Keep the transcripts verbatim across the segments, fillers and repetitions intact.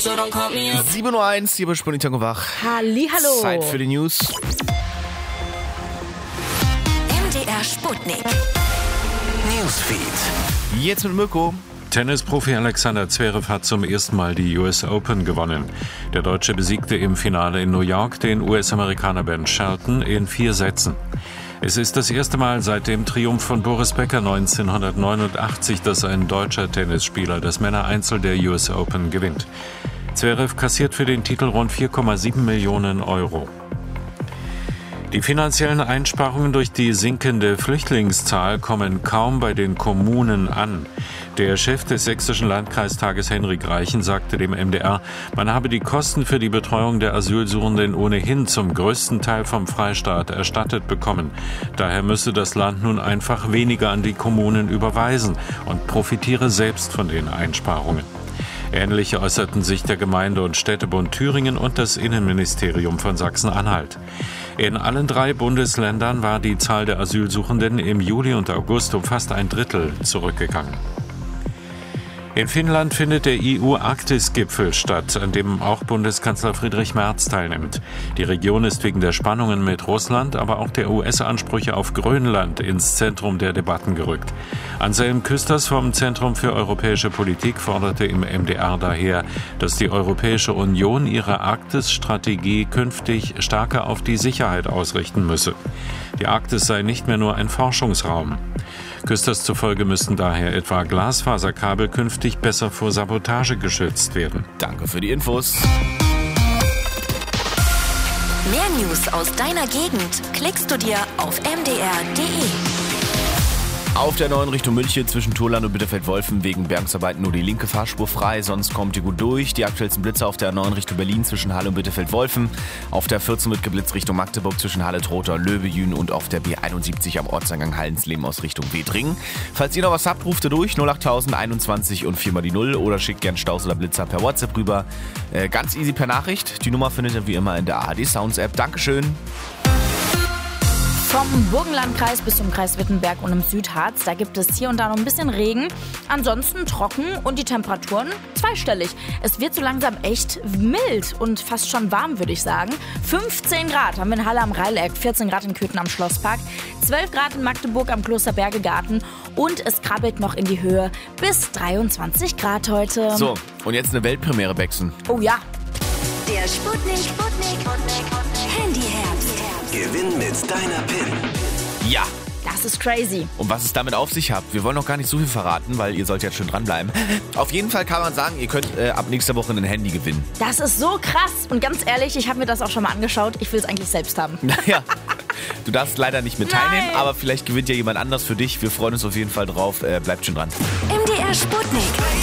sieben Uhr eins, hier bei Sputnik Tango wach. Hallihallo. Zeit für die News. M D R Sputnik Newsfeed. Jetzt mit Mirko. Tennisprofi Alexander Zverev hat zum ersten Mal die U S Open gewonnen. Der Deutsche besiegte im Finale in New York den U S-Amerikaner Ben Shelton in vier Sätzen. Es ist das erste Mal seit dem Triumph von Boris Becker neunzehnhundertneunundachtzig, dass ein deutscher Tennisspieler das Männereinzel der U S Open gewinnt. Zverev kassiert für den Titel rund vier Komma sieben Millionen Euro. Die finanziellen Einsparungen durch die sinkende Flüchtlingszahl kommen kaum bei den Kommunen an. Der Chef des sächsischen Landkreistages Henrik Reichen sagte dem M D R, man habe die Kosten für die Betreuung der Asylsuchenden ohnehin zum größten Teil vom Freistaat erstattet bekommen. Daher müsse das Land nun einfach weniger an die Kommunen überweisen und profitiere selbst von den Einsparungen. Ähnlich äußerten sich der Gemeinde- und Städtebund Thüringen und das Innenministerium von Sachsen-Anhalt. In allen drei Bundesländern war die Zahl der Asylsuchenden im Juli und August um fast ein Drittel zurückgegangen. In Finnland findet der E U-Arktis-Gipfel statt, an dem auch Bundeskanzler Friedrich Merz teilnimmt. Die Region ist wegen der Spannungen mit Russland, aber auch der U S-Ansprüche auf Grönland ins Zentrum der Debatten gerückt. Anselm Küsters vom Zentrum für europäische Politik forderte im M D R daher, dass die Europäische Union ihre Arktis-Strategie künftig stärker auf die Sicherheit ausrichten müsse. Die Arktis sei nicht mehr nur ein Forschungsraum. Küsters zufolge müssten daher etwa Glasfaserkabel künftig besser vor Sabotage geschützt werden. Danke für die Infos. Mehr News aus deiner Gegend klickst du dir auf m d r punkt d e. Auf der neuen Richtung München zwischen Turland und Bitterfeld-Wolfen wegen Bergungsarbeiten nur die linke Fahrspur frei, sonst kommt ihr gut durch. Die aktuellsten Blitze auf der neuen Richtung Berlin zwischen Halle und Bitterfeld-Wolfen. Auf der vierzehn wird geblitzt Richtung Magdeburg zwischen Halle, Trotha und Löbejün und auf der B einundsiebzig am Ortseingang Hallensleben aus Richtung Wedringen. Falls ihr noch was habt, ruft ihr durch null achttausend einundzwanzig und vier mal die null oder schickt gern Staus oder Blitzer per WhatsApp rüber. Äh, ganz easy per Nachricht. Die Nummer findet ihr wie immer in der A R D Sounds App. Dankeschön. Vom Burgenlandkreis bis zum Kreis Wittenberg und im Südharz, da gibt es hier und da noch ein bisschen Regen. Ansonsten trocken und die Temperaturen zweistellig. Es wird so langsam echt mild und fast schon warm, würde ich sagen. fünfzehn Grad haben wir in Halle am Reileck, vierzehn Grad in Köthen am Schlosspark, zwölf Grad in Magdeburg am Klosterbergegarten und es krabbelt noch in die Höhe bis dreiundzwanzig Grad heute. So, und jetzt eine Weltpremiere, Bexen. Oh ja. Der Sputnik Sputnik Handyherz. Gewinn mit deiner P I N. Ja. Das ist crazy. Und was es damit auf sich hat, wir wollen noch gar nicht so viel verraten, weil ihr sollt jetzt schon dranbleiben. Auf jeden Fall kann man sagen, ihr könnt äh, ab nächster Woche ein Handy gewinnen. Das ist so krass. Und ganz ehrlich, ich habe mir das auch schon mal angeschaut. Ich will es eigentlich selbst haben. Naja, du darfst leider nicht mit teilnehmen, Nein. aber vielleicht gewinnt ja jemand anders für dich. Wir freuen uns auf jeden Fall drauf. Äh, bleibt schon dran. M D R Sputnik.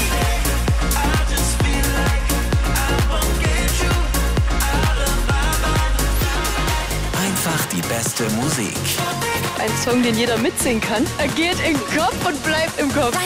Einfach die beste Musik. Ein Song, den jeder mitsingen kann. Er geht in den Kopf und bleibt im Kopf.